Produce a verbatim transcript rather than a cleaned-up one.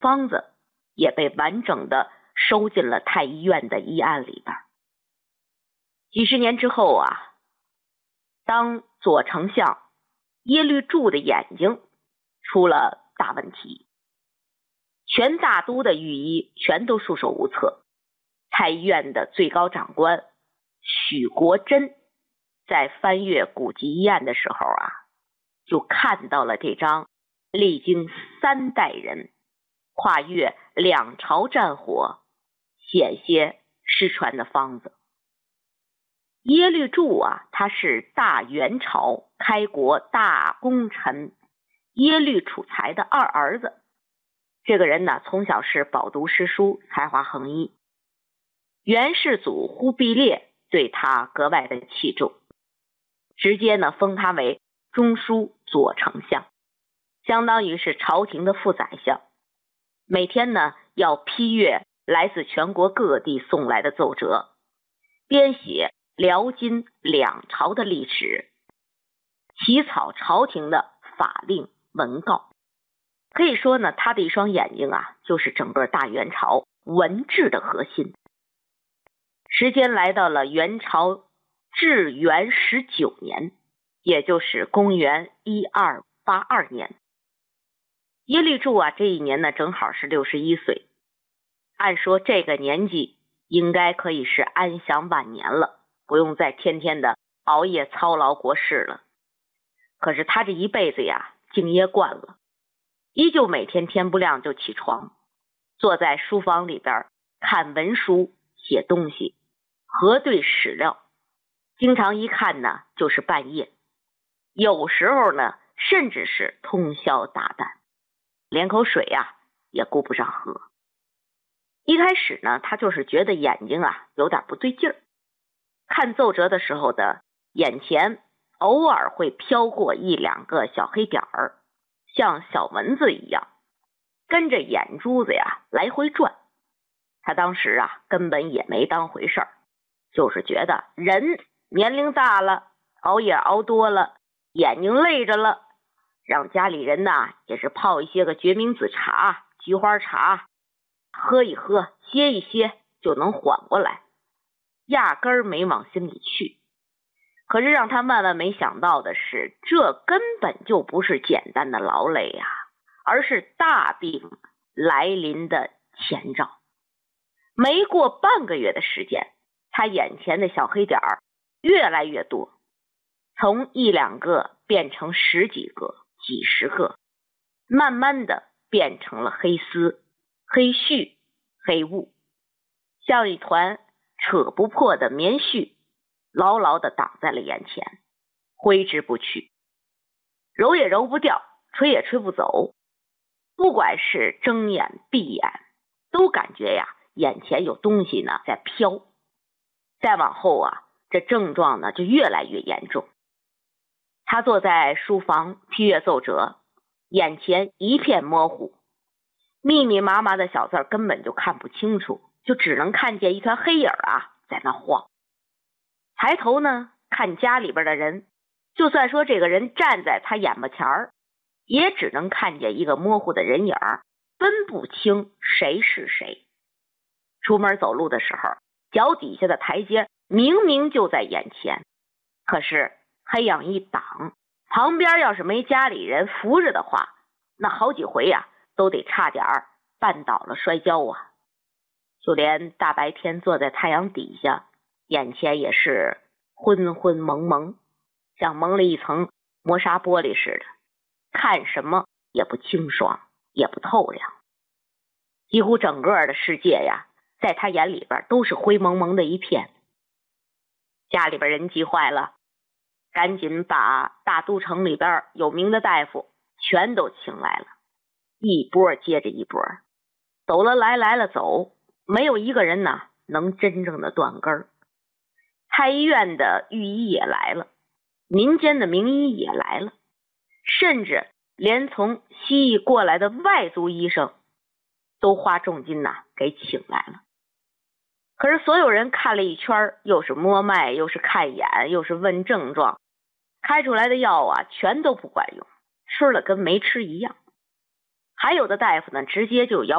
方子也被完整的收进了太医院的医案里边。几十年之后啊，当左丞相耶律柱的眼睛出了大问题，全大都的御医全都束手无策。太医院的最高长官许国珍在翻阅古籍医案的时候啊，就看到了这张历经三代人、跨越两朝战火、险些失传的方子。耶律柱啊，他是大元朝开国大功臣耶律楚材的二儿子。这个人呢，从小是饱读诗书，才华横溢。元世祖忽必烈对他格外的器重，直接呢封他为中书左丞相，相当于是朝廷的副宰相。每天呢要批阅来自全国各地送来的奏折，编写辽金两朝的历史，起草朝廷的法令文告。可以说呢，他的一双眼睛啊，就是整个大元朝文治的核心。时间来到了元朝至元十九年，也就是公元一二八二年。耶律柱啊，这一年呢正好是六十一岁。按说这个年纪应该可以是安享晚年了，不用再天天的熬夜操劳国事了。可是他这一辈子呀，敬业惯了，依旧每天天不亮就起床，坐在书房里边看文书、写东西、核对史料，经常一看呢就是半夜，有时候呢甚至是通宵达旦，连口水啊也顾不上喝。一开始呢，他就是觉得眼睛啊有点不对劲儿，看奏折的时候的眼前偶尔会飘过一两个小黑点儿，像小蚊子一样跟着眼珠子呀来回转。他当时啊根本也没当回事儿，就是觉得人年龄大了，熬夜熬多了，眼睛累着了，让家里人呐也是泡一些个决明子茶、菊花茶，喝一喝，歇一歇就能缓过来，压根儿没往心里去。可是让他万万没想到的是，这根本就不是简单的劳累呀、啊，而是大病来临的前兆。没过半个月的时间，他眼前的小黑点儿越来越多，从一两个变成十几个、几十个，慢慢的变成了黑丝、黑絮、黑雾，像一团扯不破的棉絮，牢牢地挡在了眼前，挥之不去，揉也揉不掉，吹也吹不走。不管是睁眼闭眼，都感觉呀眼前有东西呢在飘。再往后啊，这症状呢就越来越严重。他坐在书房批阅奏折，眼前一片模糊，密密麻麻的小字根本就看不清楚，就只能看见一团黑影啊在那晃。抬头呢看家里边的人，就算说这个人站在他眼巴前儿，也只能看见一个模糊的人影，分不清谁是谁。出门走路的时候，脚底下的台阶明明就在眼前，可是黑影一挡，旁边要是没家里人扶着的话，那好几回呀、啊、都得差点绊倒了摔跤啊。就连大白天坐在太阳底下，眼前也是昏昏蒙蒙，像蒙了一层磨砂玻璃似的，看什么也不清爽，也不透亮。几乎整个的世界呀，在他眼里边都是灰蒙蒙的一片。家里边人急坏了，赶紧把大都城里边有名的大夫全都请来了，一波接着一波，走了来，来了走，没有一个人呢能真正的断根儿。太医院的御医也来了，民间的名医也来了，甚至连从西医过来的外族医生都花重金呐给请来了。可是所有人看了一圈，又是摸脉，又是看眼，又是问症状，开出来的药啊全都不管用，吃了跟没吃一样。还有的大夫呢直接就要